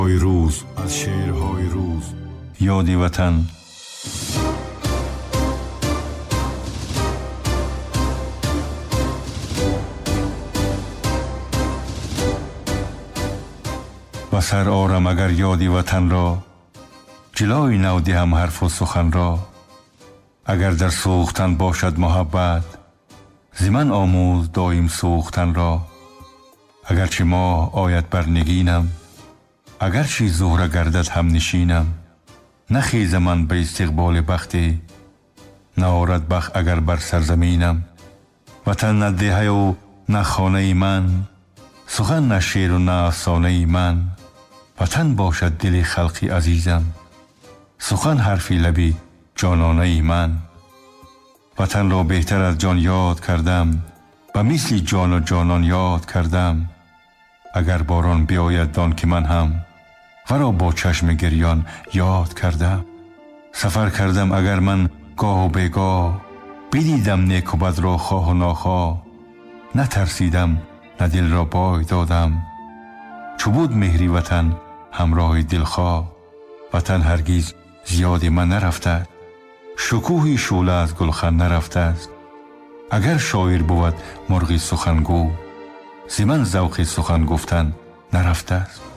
روز از شعرهای روز. یاد وطن. و سر آرم اگر یاد وطن را، جلوی نو دهم حرف و سخن را. اگر در سوختن باشد محبت، ز من آموز دایم سوختن را. اگرچه ماه آید بر نگینم، اگرچه زهره گردد هم نشینم. نخیزم من به استقبال بختی، نآرد بخت اگر بر سرزمینم. وطن نه ده و نه خانه من، سخن نه شعر و نه افسانه من. وطن باشد دل خلقی عزیزم، سخن حرفی لبی جانانه من. وطن را بهتر از جان یاد کردم، و مثل جان و جانان یاد کردم. اگر باران بیاید دان که من هم، ورا با چشم گریان یاد کردم. سفر کردم اگر من گاه و بیگاه، بدیدم نیک و بد را خواه و ناخواه. نترسیدم نه دل را بای دادم، چو بود مهری وطن همراه دلخواه. وطن هرگز زیاد من نرفته، شکوهی شعله از گلخن نرفته است. اگر شاعر بود مرغی سخنگو، ز من ذوق سخن گفتن نرفته است.